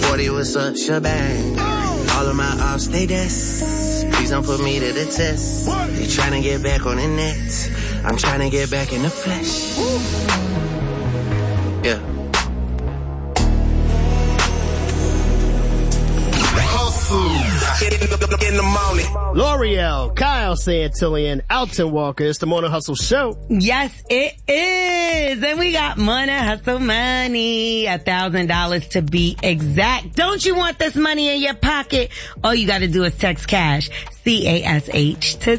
40 was a shebang. All of my ops, they desk. Please don't put me to the test. They tryna get back on the net. I'm tryna get back in the flesh. Yeah. In the morning. L'Oreal, Kyle Santillan, Alton Walker. It's the Morning Hustle Show. Yes, it is. And we got Morning Hustle money, $1,000 to be exact. Don't you want this money in your pocket? All you gotta do is text cash, CASH, to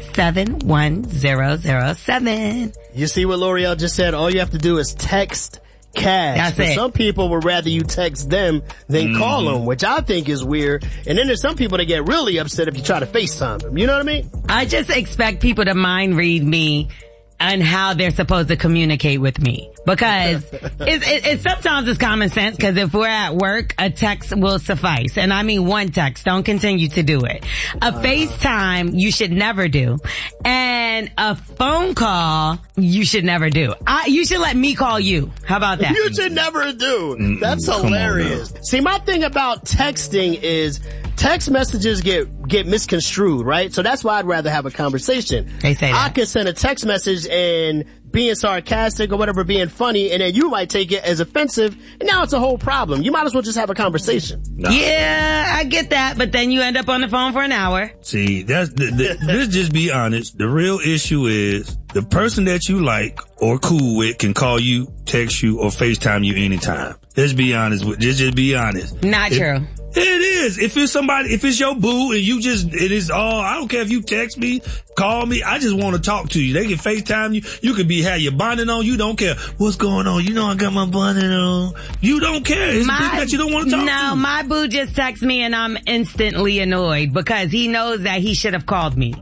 71007. You see what L'Oreal just said? All you have to do is text cash. That's it. Some people would rather you text them than call them, which I think is weird. And then there's some people that get really upset if you try to FaceTime them. You know what I mean? I just expect people to mind read me and how they're supposed to communicate with me. Because it's sometimes it's common sense, because if we're at work, a text will suffice. And I mean one text. Don't continue to do it. A FaceTime you should never do. And a phone call you should never do. You should let me call you. How about that? You should never do. That's hilarious. See, my thing about texting is text messages get misconstrued, right? So that's why I'd rather have a conversation. They say that. I could send a text message and being sarcastic or whatever, being funny, and then you might take it as offensive, and now it's a whole problem. You might as well just have a conversation. No. Yeah, I get that, but then you end up on the phone for an hour. See, let's just be honest. The real issue is the person that you like or cool with can call you, text you, or FaceTime you anytime. Let's be honest. Just be honest. Not true. It is. If it's your boo and I don't care if you text me, call me, I just want to talk to you. They can FaceTime you. You could have your bonnet on. You don't care. What's going on? You know I got my bonnet on. You don't care. It's people that you don't want to talk to. No, my boo just texts me and I'm instantly annoyed because he knows that he should have called me.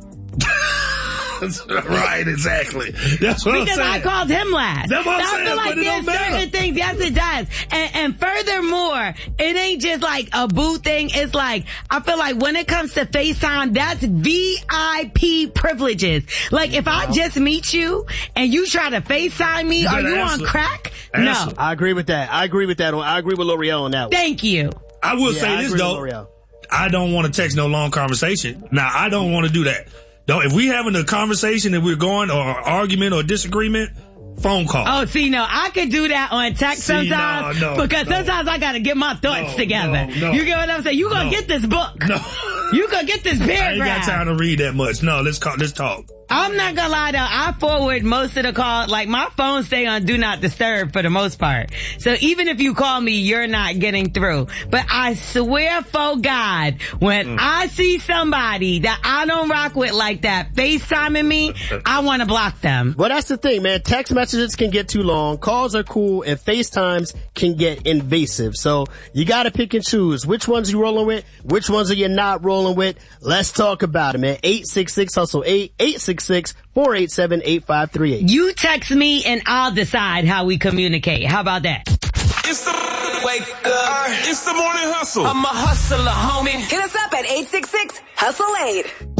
Right, exactly. That's what I'm saying. Because I called him last. That's what I'm saying, but like it don't matter. Certain things, yes it does. And furthermore, it ain't just like a boo thing. It's like, I feel like when it comes to FaceTime, that's VIP privileges. Like if I just meet you and you try to FaceTime me, are you on crack? No. I agree with that. I agree with L'Oreal on that one. Thank you. I will say this though. I don't want to text no long conversation. Now, I don't want to do that. If we having a conversation and we're going, or argument or disagreement, phone call. Oh, see, no, I could do that on text sometimes because sometimes I gotta get my thoughts together. You get what I'm saying? You gonna get this book. No. You gonna get this paragraph. I ain't got time to read that much. No, let's talk. I'm not gonna lie though, I forward most of the calls, like my phone stay on do not disturb for the most part. So even if you call me, you're not getting through. But I swear for God, when I see somebody that I don't rock with like that FaceTiming me, I wanna block them. Well, that's the thing, man. Text messages can get too long, calls are cool, and FaceTimes can get invasive. So you gotta pick and choose. Which ones you rolling with? Which ones are you not rolling with? Let's talk about it, man. 866-HUSTLE-8, 866-487-8538. You text me and I'll decide how we communicate. How about that? It's the wake up. It's the Morning Hustle. I'm a hustler, homie. Hit us up at 866-HUSTLE-8.